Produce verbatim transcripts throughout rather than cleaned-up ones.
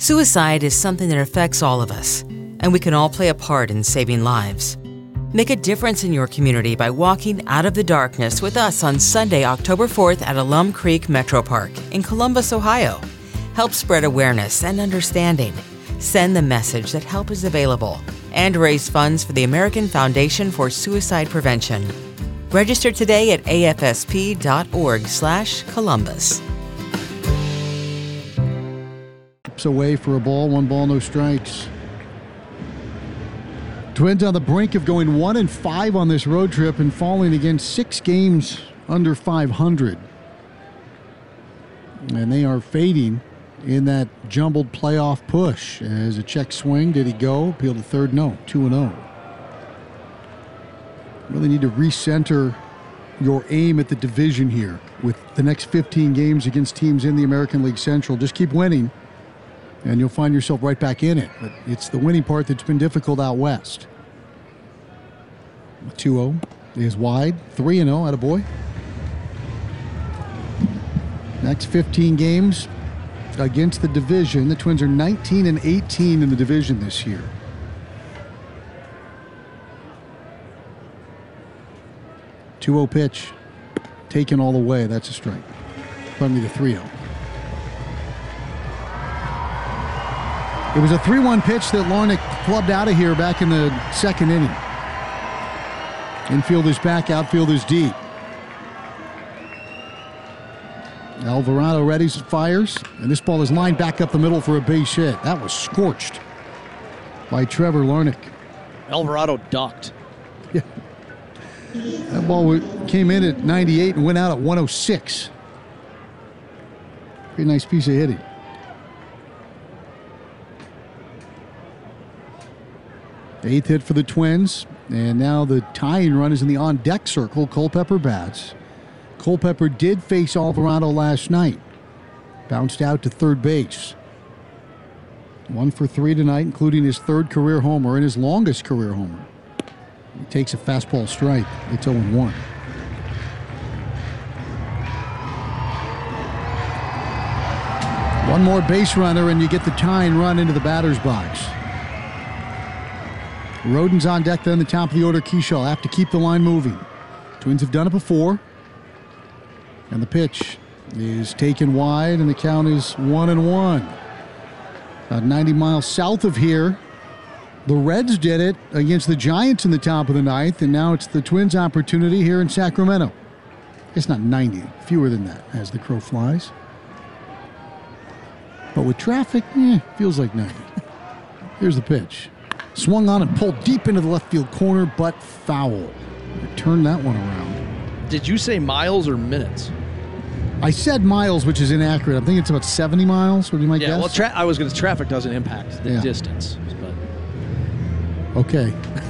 Suicide is something that affects all of us, and we can all play a part in saving lives. Make a difference in your community by walking out of the darkness with us on Sunday, October fourth at Alum Creek Metro Park in Columbus, Ohio. Help spread awareness and understanding. Send the message that help is available and raise funds for the American Foundation for Suicide Prevention. Register today at A F S P dot org slash Columbus. Away for a ball, one ball, no strikes. Twins on the brink of going one and five on this road trip and falling against six games under five hundred. And they are fading in that jumbled playoff push. As a check swing, did he go? Appeal to third, no, two and oh. Really need to recenter your aim at the division here with the next fifteen games against teams in the American League Central. Just keep winning, and you'll find yourself right back in it. But it's the winning part that's been difficult out west. two oh is wide. three and oh, attaboy. Next fifteen games against the division. The Twins are nineteen and eighteen in the division this year. two oh pitch. Taken all the way. That's a strike. Pardon me, the three oh. It was a three one pitch that Larnach clubbed out of here back in the second inning. Infield is back, outfield is deep. Alvarado readies, fires, and this ball is lined back up the middle for a base hit. That was scorched by Trevor Larnach. Alvarado ducked. Yeah. That ball came in at ninety-eight and went out at one oh six. Pretty nice piece of hitting. Eighth hit for the Twins, and now the tying run is in the on-deck circle. Culpepper bats. Culpepper did face Alvarado last night. Bounced out to third base. One for three tonight, including his third career homer and his longest career homer. He takes a fastball strike. It's oh and one. One more base runner, and you get the tying run into the batter's box. Rodin's on deck then, the top of the order. Keyshaw have to keep the line moving. Twins have done it before. And the pitch is taken wide, and the count is one and one. About ninety miles south of here, the Reds did it against the Giants in the top of the ninth, and now it's the Twins' opportunity here in Sacramento. It's not ninety, fewer than that as the crow flies. But with traffic, eh, feels like ninety. Here's the pitch. Swung on and pulled deep into the left field corner, but foul. Turned that one around. Did you say miles or minutes? I said miles, which is inaccurate. I think it's about seventy miles. What do you might yeah, guess? well, tra- I was going to. Traffic doesn't impact the yeah. distance. But. Okay.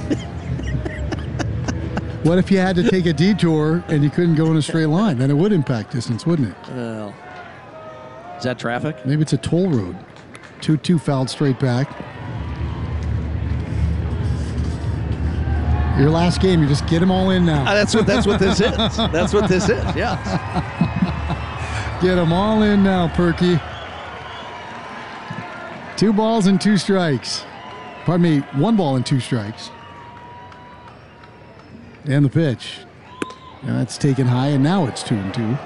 What if you had to take a detour and you couldn't go in a straight line? Then it would impact distance, wouldn't it? Well, is that traffic? Maybe it's a toll road. two two fouled straight back. Your last game, you just get them all in now. Uh, that's what that's what this is. That's what this is, yeah. Get them all in now, Perky. Two balls and two strikes. Pardon me, one ball and two strikes. And the pitch. And that's taken high, and now it's two and two.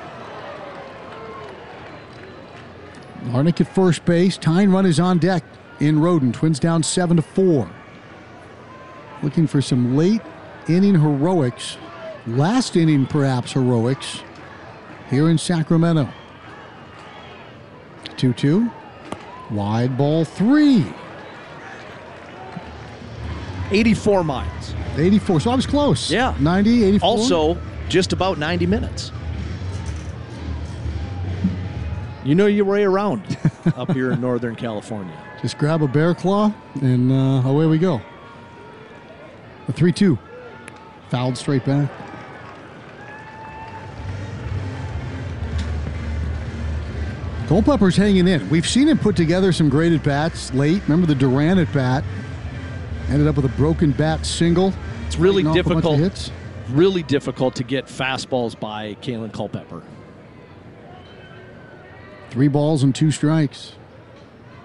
Larnach at first base. Tying run is on deck in Rodin. Twins down seven to four. Looking for some late inning heroics. Last inning, perhaps, heroics here in Sacramento. two two. Wide ball three. eighty-four miles. eighty-four. So I was close. Yeah. ninety, eighty-four. Also, just about ninety minutes. You know your way around up here in Northern California. Just grab a bear claw, and uh, away we go. A three two. Fouled straight back. Culpepper's hanging in. We've seen him put together some great at-bats late. Remember the Duran at-bat? Ended up with a broken bat single. It's really difficult. Hits. Really difficult to get fastballs by Kalen Culpepper. Three balls and two strikes.